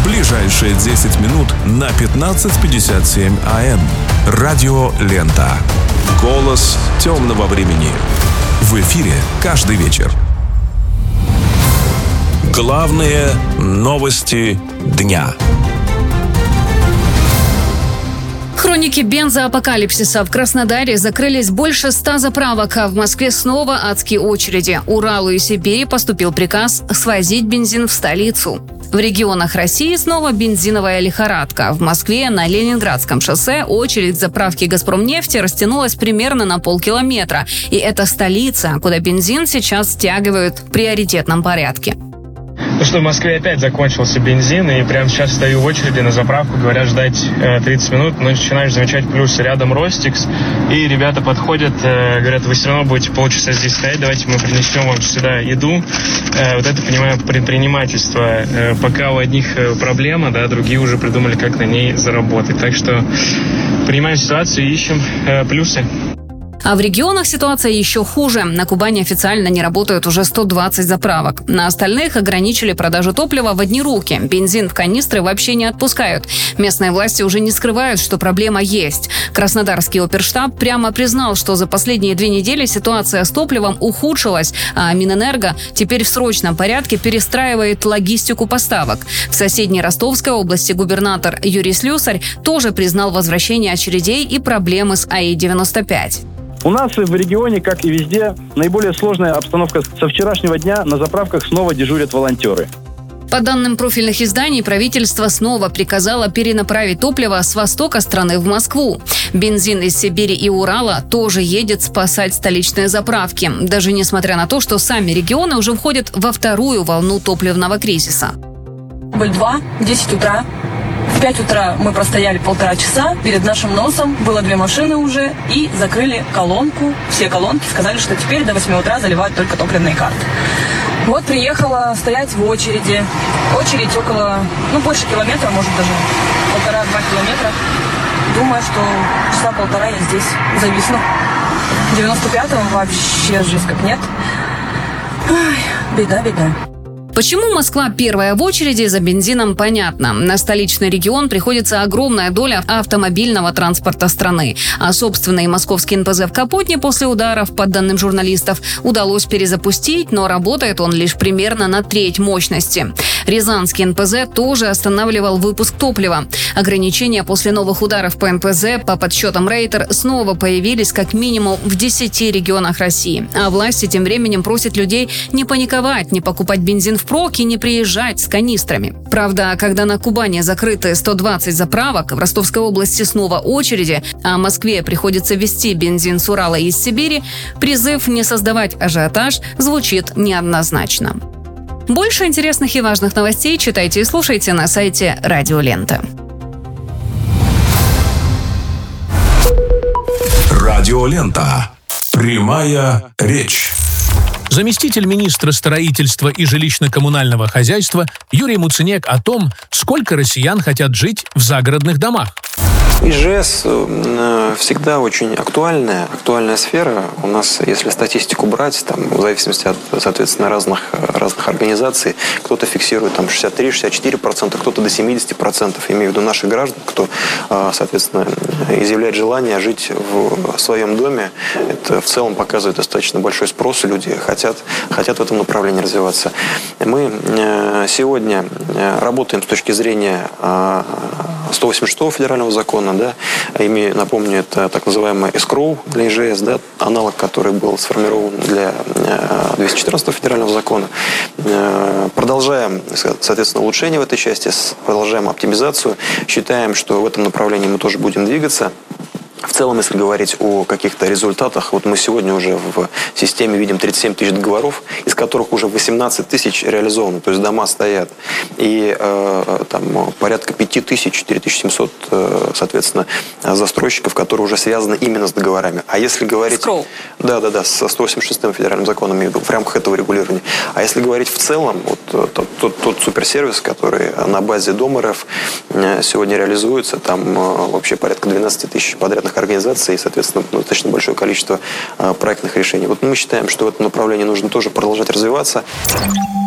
ближайшие 10 минут на 15:57 АМ. Радио «Лента». Голос темного времени. В эфире каждый вечер. Главные новости дня. Хроники бензоапокалипсиса. В Краснодаре закрылись больше 100 заправок, а в Москве снова адские очереди. Уралу и Сибири поступил приказ свозить бензин в столицу. В регионах России снова бензиновая лихорадка. В Москве на Ленинградском шоссе очередь к заправке «Газпромнефти» растянулась примерно на полкилометра. И это столица, куда бензин сейчас стягивают в приоритетном порядке. Ну что, в Москве опять закончился бензин, и прямо сейчас стою в очереди на заправку, говорят ждать 30 минут, но начинаешь замечать плюсы. Рядом Ростикс, и ребята подходят, говорят, вы все равно будете полчаса здесь стоять, давайте мы принесем вам сюда еду. Вот это, понимаю, предпринимательство. Пока у одних проблема, да, другие уже придумали, как на ней заработать. Так что принимаем ситуацию и ищем плюсы. А в регионах ситуация еще хуже. На Кубани официально не работают уже 120 заправок. На остальных ограничили продажу топлива в одни руки. Бензин в канистры вообще не отпускают. Местные власти уже не скрывают, что проблема есть. Краснодарский оперштаб прямо признал, что за последние 2 недели ситуация с топливом ухудшилась, а Минэнерго теперь в срочном порядке перестраивает логистику поставок. В соседней Ростовской области губернатор Юрий Слюсарь тоже признал возвращение очередей и проблемы с АИ-95. У нас в регионе, как и везде, наиболее сложная обстановка. Со вчерашнего дня на заправках снова дежурят волонтеры. По данным профильных изданий, правительство снова приказало перенаправить топливо с востока страны в Москву. Бензин из Сибири и Урала тоже едет спасать столичные заправки, даже несмотря на то, что сами регионы уже входят во вторую волну топливного кризиса. Дубль 2, 10 утра. В 5 утра мы простояли 1,5 часа. Перед нашим носом было 2 машины уже и закрыли колонку. Все колонки, сказали, что теперь до 8 утра заливают только топливные карты. Вот приехала стоять в очереди. Очередь около, больше километра, может даже 1,5-2 километра. Думаю, что часа 1,5 я здесь зависну. 95-м вообще жесть как нет. Ой, беда. Почему Москва первая в очереди за бензином, понятно. На столичный регион приходится огромная доля автомобильного транспорта страны. А собственный московский НПЗ в Капотне после ударов, по данным журналистов, удалось перезапустить, но работает он лишь примерно на треть мощности. Рязанский НПЗ тоже останавливал выпуск топлива. Ограничения после новых ударов по НПЗ, по подсчетам Рейтер, снова появились как минимум в 10 регионах России. А власти тем временем просят людей не паниковать, не покупать бензин впрок и не приезжать с канистрами. Правда, когда на Кубани закрыты 120 заправок, в Ростовской области снова очереди, а Москве приходится везти бензин с Урала и из Сибири, призыв не создавать ажиотаж звучит неоднозначно. Больше интересных и важных новостей читайте и слушайте на сайте Радио Лента. Радио «Лента». Прямая речь. Заместитель министра строительства и жилищно-коммунального хозяйства Юрий Муцениек о том, сколько россиян хотят жить в загородных домах. ИЖС всегда очень актуальная сфера. У нас, если статистику брать, в зависимости от, соответственно, разных организаций, кто-то фиксирует 63-64%, кто-то до 70%, имею в виду наших граждан, кто, соответственно, изъявляет желание жить в своем доме. Это в целом показывает достаточно большой спрос, люди хотят в этом направлении развиваться. Мы сегодня работаем с точки зрения 186 федерального закона, напомню, это так называемый эскроу для ИЖС, аналог, который был сформирован для 214 федерального закона. Продолжаем, соответственно, улучшение в этой части, продолжаем оптимизацию. Считаем, что в этом направлении мы тоже будем двигаться. В целом, если говорить о каких-то результатах, мы сегодня уже в системе видим 37 тысяч договоров, из которых уже 18 тысяч реализованы, то есть дома стоят. И порядка 5 тысяч, 4700, соответственно, застройщиков, которые уже связаны именно с договорами. А если говорить... Да, со 186-м федеральным законом в рамках этого регулирования. А если говорить в целом, тот суперсервис, который на базе Дом.РФ сегодня реализуется, там вообще порядка 12 тысяч подрядных организаций и, соответственно, достаточно большое количество проектных решений. Мы считаем, что в этом направлении нужно тоже продолжать развиваться.